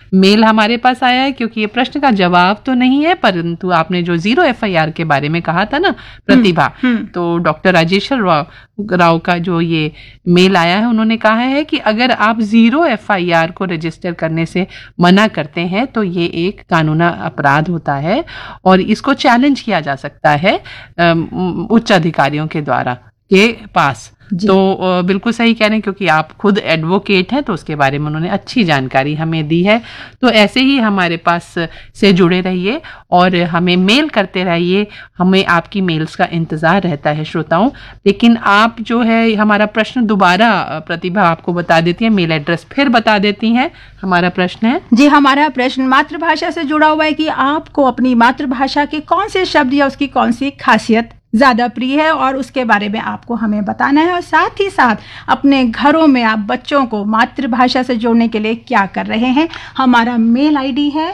Mail हमारे पास आया है, क्योंकि ये प्रश्न का जवाब तो नहीं है, परंतु आपने जो 0 FIR के बारे में कहा था ना प्रतिभा, तो डॉक्टर राजेश्वर राव का जो ये मेल आया है, उन्होंने कहा है कि अगर आप 0 FIR को रजिस्टर करने से मना करते हैं तो ये एक कानूना अपराध होता है और इसको चैलेंज किया जा सकता है उच्च अधिकारियों के द्वारा के पास। तो बिल्कुल सही कह रहे हैं, क्योंकि आप खुद एडवोकेट हैं तो उसके बारे में उन्होंने अच्छी जानकारी हमें दी है। तो ऐसे ही हमारे पास से जुड़े रहिए और हमें मेल करते रहिए, हमें आपकी मेल्स का इंतज़ार रहता है श्रोताओं। लेकिन आप जो है हमारा प्रश्न दोबारा प्रतिभा आपको बता देती है, मेल एड्रेस फिर बता देती हैं। हमारा प्रश्न है जी, हमारा प्रश्न मातृभाषा से जुड़ा हुआ है कि आपको अपनी मातृभाषा के कौन से शब्द या उसकी कौन सी खासियत ज़्यादा प्रिय है और उसके बारे में आपको हमें बताना है, और साथ ही साथ अपने घरों में आप बच्चों को मातृभाषा से जोड़ने के लिए क्या कर रहे हैं। हमारा मेल आईडी है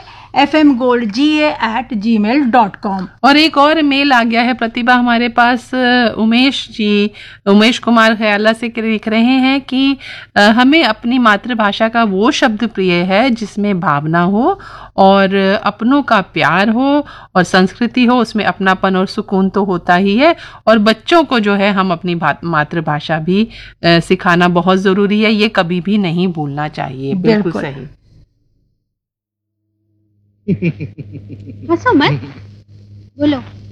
fmgoldga@gmail.com। और एक और मेल आ गया है प्रतिभा हमारे पास, उमेश कुमार खयाला से लिख रहे हैं कि हमें अपनी मातृभाषा का वो शब्द प्रिय है जिसमें भावना हो और अपनों का प्यार हो और संस्कृति हो, उसमें अपनापन और सुकून तो होता ही है, और बच्चों को जो है हम अपनी मातृभाषा भी सिखाना बहुत ज़रूरी है, ये कभी भी नहीं भूलना चाहिए। बिल्कुल सही। हंसो मत, बोलो।